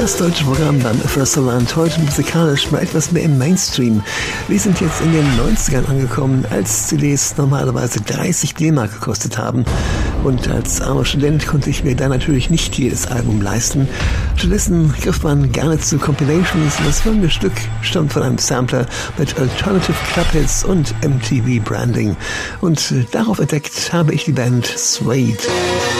Das deutsche Programm beim First Land, heute musikalisch mal etwas mehr im Mainstream. Wir sind jetzt in den 90ern angekommen, als CDs normalerweise 30 D-Mark gekostet haben. Und als armer Student konnte ich mir da natürlich nicht jedes Album leisten. Stattdessen griff man gerne zu Compilations. Das folgende Stück stammt von einem Sampler mit Alternative Clubhits und MTV Branding. Und darauf entdeckt habe ich die Band Suede.